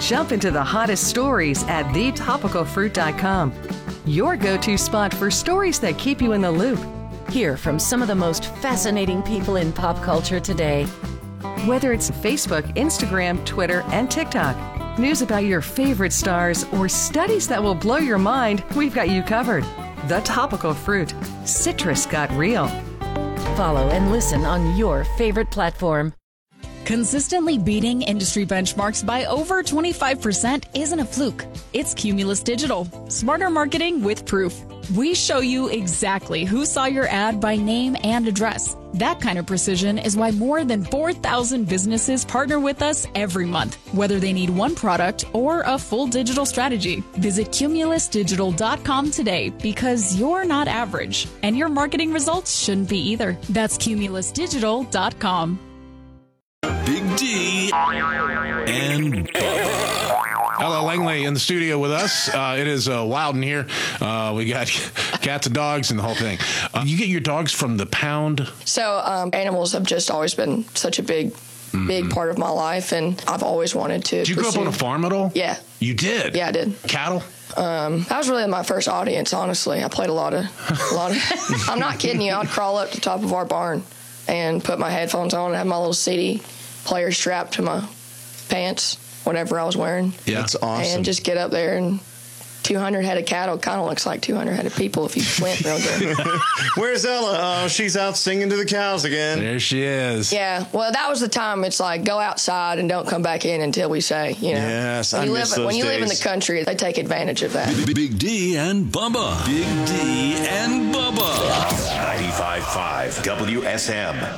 Jump into the hottest stories at thetopicalfruit.com. Your go-to spot for stories that keep you in the loop. Hear from some of the most fascinating people in pop culture today. Whether it's Facebook, Instagram, Twitter, and TikTok, news about your favorite stars, or studies that will blow your mind, we've got you covered. The Topical Fruit. Citrus got real. Follow and listen on your favorite platform. Consistently beating industry benchmarks by over 25% isn't a fluke. It's Cumulus Digital. Smarter marketing with proof. We show you exactly who saw your ad by name and address. That kind of precision is why more than 4,000 businesses partner with us every month, whether they need one product or a full digital strategy. Visit cumulusdigital.com today because you're not average, and your marketing results shouldn't be either. That's cumulusdigital.com. Big D and Hello, Langley in the studio with us. It is wild in here. We got cats and dogs and the whole thing. You get your dogs from the pound? So animals have just always been such a big part of my life, and I've always wanted to. Did you grow up on a farm at all? Yeah. You did? Yeah, I did. Cattle? That was really my first audience, honestly. I played a lot of I'm not kidding you. I'd crawl up to the top of our barn and put my headphones on and have my little CD player strapped to my pants, whatever I was wearing. Yeah, that's awesome. And just get up there, and 200 head of cattle kind of looks like 200 head of people if you squint real good. Where's Ella? Oh, she's out singing to the cows again. There she is. Yeah, well, that was the time. It's like, go outside and don't come back in until we say, you know. Yes, I miss those days. When you live in the country, they take advantage of that. Big D and Bubba. Big D and Bubba. 95.5 WSM.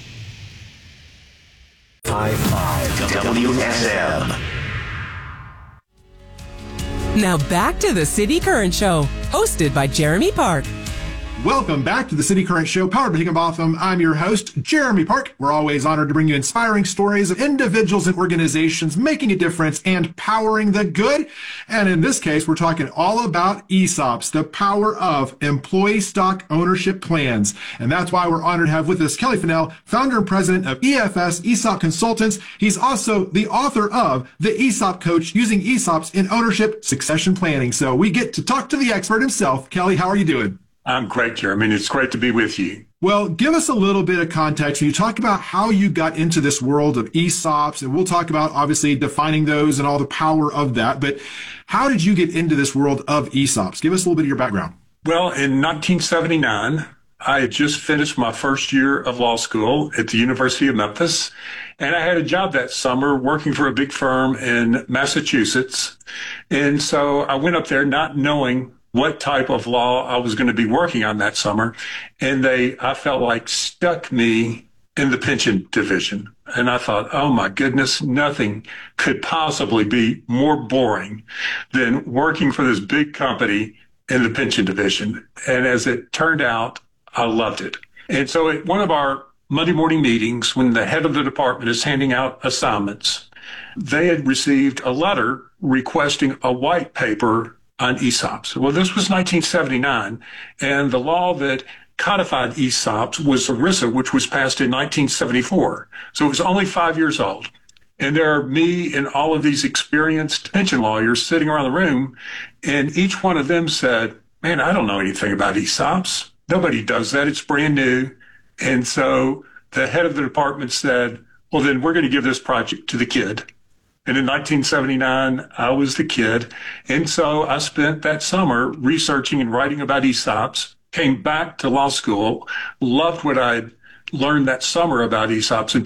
5.5 WSM. Now back to the City Current Show, hosted by Jeremy Park. Welcome back to the City Current Show, powered by Higginbotham. I'm your host, Jeremy Park. We're always honored to bring you inspiring stories of individuals and organizations making a difference and powering the good. And in this case, we're talking all about ESOPs, the power of employee stock ownership plans. And that's why we're honored to have with us Kelly Fennell, founder and president of EFS ESOP Consultants. He's also the author of The ESOP Coach, Using ESOPs in Ownership Succession Planning. So we get to talk to the expert himself. Kelly, how are you doing? I'm great, Jeremy. It's great to be with you. Well, give us a little bit of context. When you talk about how you got into this world of ESOPs, and we'll talk about obviously defining those and all the power of that, but how did you get into this world of ESOPs? Give us a little bit of your background. Well, in 1979, I had just finished my first year of law school at the University of Memphis, and I had a job that summer working for a big firm in Massachusetts. And so I went up there not knowing what type of law I was going to be working on that summer. And I felt like, stuck me in the pension division. And I thought, oh my goodness, nothing could possibly be more boring than working for this big company in the pension division. And as it turned out, I loved it. And so at one of our Monday morning meetings, when the head of the department is handing out assignments, they had received a letter requesting a white paper on ESOPs. Well, this was 1979, and the law that codified ESOPs was ERISA, which was passed in 1974. So it was only 5 years old. And there are me and all of these experienced pension lawyers sitting around the room, and each one of them said, man, I don't know anything about ESOPs. Nobody does that. It's brand new. And so the head of the department said, well, then we're going to give this project to the kid. And in 1979, I was the kid. And so I spent that summer researching and writing about ESOPs, came back to law school, loved what I'd learned that summer about ESOPs, and